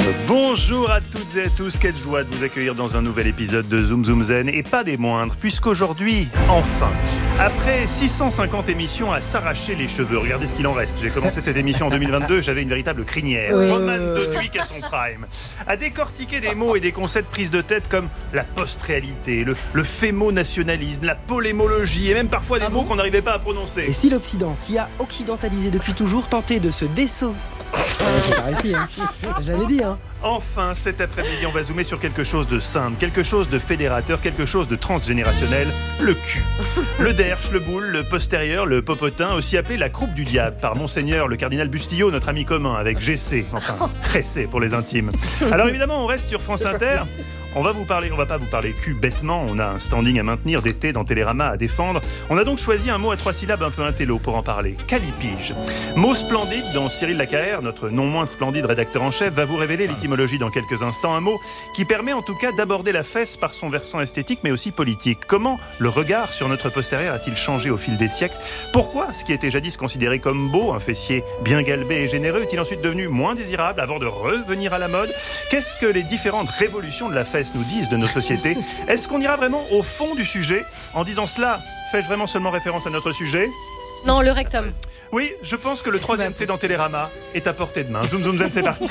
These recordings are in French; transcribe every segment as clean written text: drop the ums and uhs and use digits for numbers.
Bonjour à toutes et à tous, quelle joie de vous accueillir dans un nouvel épisode de Zoom Zoom Zen, et pas des moindres, puisqu'aujourd'hui, enfin, après 650 émissions à s'arracher les cheveux, regardez ce qu'il en reste, j'ai commencé cette émission en 2022, j'avais une véritable crinière, Roman Doduic à son prime, à décortiquer des mots et des concepts prises de tête comme la post-réalité, le fémo-nationalisme, la polémologie, et même parfois des mots qu'on n'arrivait pas à prononcer. Et si l'Occident, qui a occidentalisé depuis toujours, tentait de se j'ai pas réussi, hein. J'avais dit, hein. Enfin, cet après-midi, on va zoomer sur quelque chose de simple, quelque chose de fédérateur, quelque chose de transgénérationnel, le cul. Le derche, le boule, le postérieur, le popotin, aussi appelé la croupe du diable par Monseigneur le cardinal Bustillo, notre ami commun avec GC, enfin, Cressé pour les intimes. Alors évidemment, on reste sur France Inter. On va pas vous parler cul bêtement, on a un standing à maintenir, des thés dans Télérama à défendre. On a donc choisi un mot à 3 syllabes un peu intello pour en parler, calipige. Mot splendide dont Cyril Lacarrière, notre non moins splendide rédacteur en chef, va vous révéler l'étymologie dans quelques instants. Un mot qui permet en tout cas d'aborder la fesse par son versant esthétique mais aussi politique. Comment le regard sur notre postérieur a-t-il changé au fil des siècles ? Pourquoi ce qui était jadis considéré comme beau, un fessier bien galbé et généreux, est-il ensuite devenu moins désirable avant de revenir à la mode ? Qu'est-ce que les différentes révolutions de la fesse nous disent de nos sociétés ? Est-ce qu'on ira vraiment au fond du sujet ? En disant cela, fais-je vraiment seulement référence à notre sujet ? Non, le rectum. Oui, je pense que le troisième thé dans Télérama est à portée de main. Zoom Zoom Zen, c'est parti.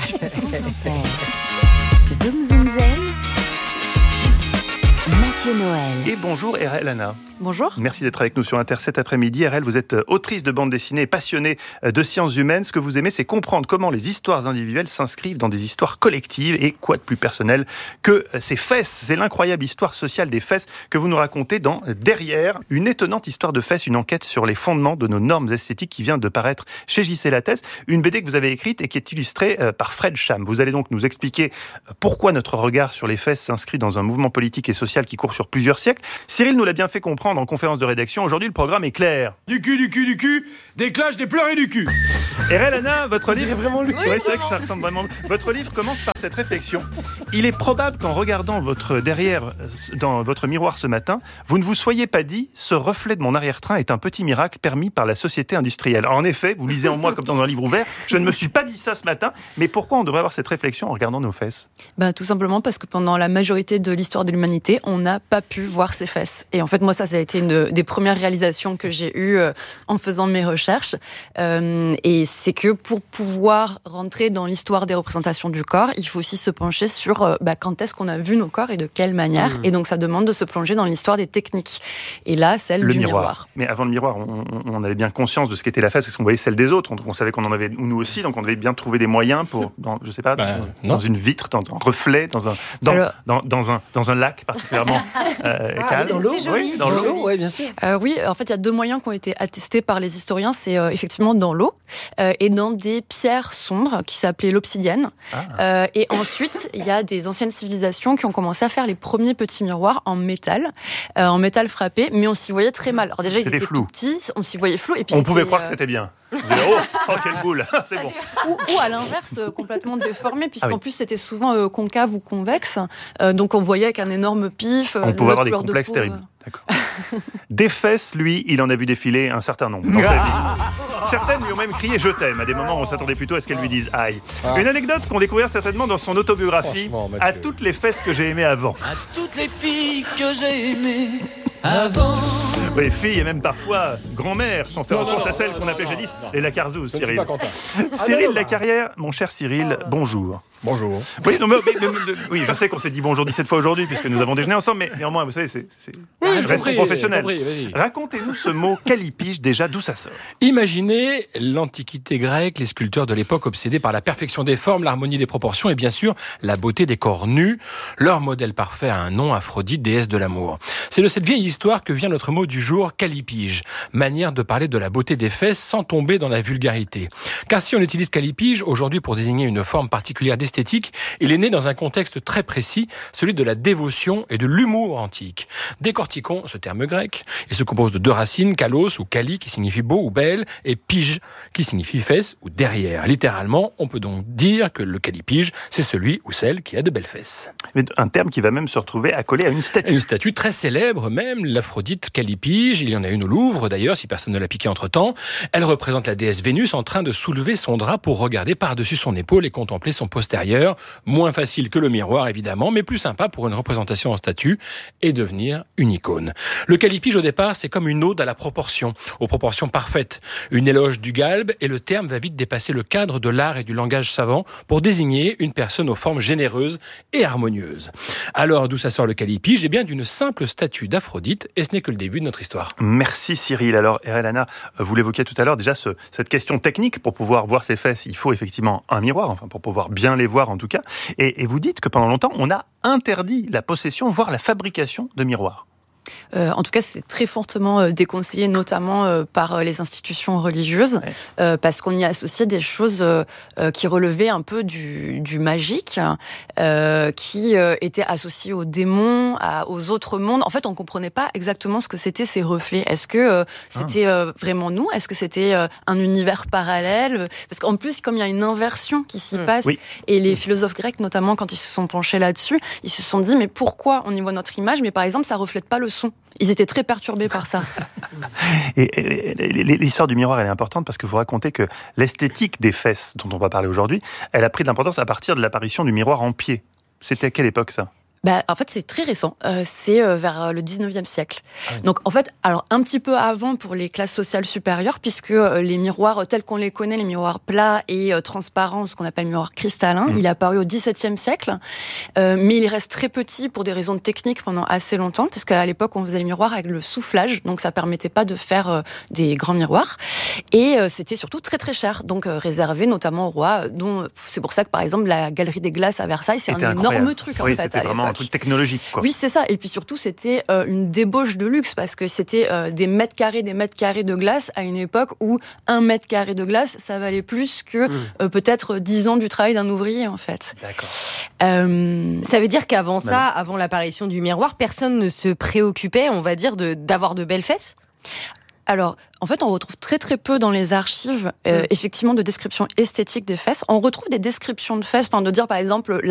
Zoom Zoom Zen, Mathieu Noël. Et bonjour RL Anna. Bonjour. Merci d'être avec nous sur Inter cet après-midi. RL, vous êtes autrice de bande dessinée et passionnée de sciences humaines. Ce que vous aimez, c'est comprendre comment les histoires individuelles s'inscrivent dans des histoires collectives. Et quoi de plus personnel que ces fesses ? C'est l'incroyable histoire sociale des fesses que vous nous racontez dans Derrière, une étonnante histoire de fesses, une enquête sur les fondements de nos normes esthétiques qui vient de paraître chez J.C. Lattès. Une BD que vous avez écrite et qui est illustrée par Fred Cham. Vous allez donc nous expliquer pourquoi notre regard sur les fesses s'inscrit dans un mouvement politique et social qui court sur plusieurs siècles. Cyril nous l'a bien fait comprendre en conférence de rédaction. Aujourd'hui, le programme est clair. Du cul, des clashs, des pleurs et du cul. RL Anna, votre livre... C'est vraiment lui. Oui, c'est vrai que ça ressemble vraiment... Votre livre commence par cette réflexion. Il est probable qu'en regardant votre derrière dans votre miroir ce matin, vous ne vous soyez pas dit « Ce reflet de mon arrière-train est un petit miracle permis par la société industrielle ». En effet, vous lisez en moi comme dans un livre ouvert. Je ne me suis pas dit ça ce matin. Mais pourquoi on devrait avoir cette réflexion en regardant nos fesses ? Tout simplement parce que pendant la majorité de l'histoire de l'humanité, on n'a pas pu voir ses fesses. Et en fait, moi, ça a été une des premières réalisations que j'ai eues en faisant mes recherches. Et c'est que pour pouvoir rentrer dans l'histoire des représentations du corps, il faut aussi se pencher sur quand est-ce qu'on a vu nos corps et de quelle manière. Et donc, ça demande de se plonger dans l'histoire des techniques. Et là, celle du miroir. Mais avant le miroir, on avait bien conscience de ce qu'était la fesse parce qu'on voyait celle des autres. On savait qu'on en avait nous aussi, donc on devait bien trouver des moyens pour, dans une vitre, dans un reflet, dans un lac particulièrement calme. Dans l'eau, joli. Dans l'eau, oui, bien sûr. Oui, en fait, il y a 2 moyens qui ont été attestés par les historiens. C'est effectivement dans l'eau et dans des pierres sombres qui s'appelaient l'obsidienne. Et ensuite, il y a des anciennes civilisations qui ont commencé à faire les premiers petits miroirs en métal frappé, mais on s'y voyait très mal. Alors déjà, ils étaient tout petits, on s'y voyait flou. Et puis on pouvait croire que c'était bien. Oh, quelle boule, c'est bon. Ou à l'inverse, complètement déformé, puisqu'en plus c'était souvent concave ou convexe. Donc on voyait avec un énorme pif. On pouvait avoir des complexes terribles. D'accord. Des fesses, lui, il en a vu défiler un certain nombre dans sa vie. Certaines lui ont même crié « Je t'aime » à des moments où on s'attendait plutôt à ce qu'elle lui dise « Aïe ». Une anecdote qu'on découvrirait certainement dans son autobiographie « À toutes les fesses que j'ai aimées avant ». À toutes les filles que j'ai aimées avant. Oui, filles et même parfois grand-mère, sans faire référence à celles qu'on appelait jadis les Lacarzous, Cyril. Cyril Lacarrière, mon cher Cyril, bonjour. Bonjour. Oui, oui, je sais qu'on s'est dit bonjour 17 fois aujourd'hui puisque nous avons déjeuné ensemble, mais néanmoins, vous savez, je reste professionnel. Racontez-nous ce mot calipige, déjà, d'où ça sort ? Imaginez l'Antiquité grecque, les sculpteurs de l'époque obsédés par la perfection des formes, l'harmonie des proportions et bien sûr la beauté des corps nus. Leur modèle parfait a un nom, Aphrodite, déesse de l'amour. C'est de cette vieille histoire que vient notre mot du jour, calipige. Manière de parler de la beauté des fesses sans tomber dans la vulgarité. Car si on utilise calipige aujourd'hui pour désigner une forme particulière esthétique, il est né dans un contexte très précis, celui de la dévotion et de l'humour antique. Décortiquons ce terme grec. Il se compose de 2 racines, kalos ou kali qui signifie beau ou belle, et pige qui signifie fesse ou derrière. Littéralement, on peut donc dire que le calipige, c'est celui ou celle qui a de belles fesses. Mais un terme qui va même se retrouver accolé à une statue. Une statue très célèbre même, l'Aphrodite calipige. Il y en a une au Louvre d'ailleurs, si personne ne l'a piqué entre-temps. Elle représente la déesse Vénus en train de soulever son drap pour regarder par-dessus son épaule et contempler son postérieur. extérieur. Moins facile que le miroir, évidemment, mais plus sympa pour une représentation en statue et devenir une icône. Le callipyge, au départ, c'est comme une ode à la proportion, aux proportions parfaites. Une éloge du galbe, et le terme va vite dépasser le cadre de l'art et du langage savant pour désigner une personne aux formes généreuses et harmonieuses. Alors, d'où ça sort le callipyge ? Eh bien, d'une simple statue d'Aphrodite, et ce n'est que le début de notre histoire. Merci Cyril. Alors, Erelana, vous l'évoquiez tout à l'heure, déjà cette question technique, pour pouvoir voir ses fesses, il faut effectivement un miroir, enfin pour pouvoir bien les voir en tout cas. Et vous dites que pendant longtemps, on a interdit la possession, voire la fabrication de miroirs. En tout cas, c'est très fortement déconseillé, notamment par les institutions religieuses, parce qu'on y associait des choses qui relevaient un peu du magique, qui étaient associées aux démons, aux autres mondes. En fait, on comprenait pas exactement ce que c'était ces reflets. Est-ce que c'était vraiment nous ? Est-ce que c'était un univers parallèle ? Parce qu'en plus, comme il y a une inversion qui s'y passe, et les philosophes grecs, notamment, quand ils se sont penchés là-dessus, ils se sont dit, mais pourquoi on y voit notre image, mais par exemple, ça reflète pas le son ? Ils étaient très perturbés par ça. Et l'histoire du miroir, elle est importante parce que vous racontez que l'esthétique des fesses, dont on va parler aujourd'hui, elle a pris de l'importance à partir de l'apparition du miroir en pied. C'était à quelle époque, ça ? En fait, c'est très récent. C'est vers le 19e siècle. Donc, en fait, alors un petit peu avant pour les classes sociales supérieures, puisque les miroirs tels qu'on les connaît, les miroirs plats et transparents, ce qu'on appelle miroir cristallin, il est apparu au XVIIe siècle. Mais il reste très petit pour des raisons techniques pendant assez longtemps, puisqu'à l'époque, on faisait les miroirs avec le soufflage, donc ça permettait pas de faire des grands miroirs. Et c'était surtout très très cher, donc réservé notamment aux rois. C'est pour ça que, par exemple, la Galerie des Glaces à Versailles, c'est un énorme truc en fait. C'était vraiment un truc technologique, quoi. Oui, c'est ça. Et puis surtout, c'était une débauche de luxe parce que c'était des mètres carrés de glace à une époque où 1 mètre carré de glace, ça valait plus que peut-être 10 ans du travail d'un ouvrier, en fait. D'accord. Ça veut dire qu'avant ça, avant l'apparition du miroir, personne ne se préoccupait, on va dire, d'avoir de belles fesses ? Alors, en fait, on retrouve très très peu dans les archives, effectivement, de descriptions esthétiques des fesses. On retrouve des descriptions de fesses, de dire par exemple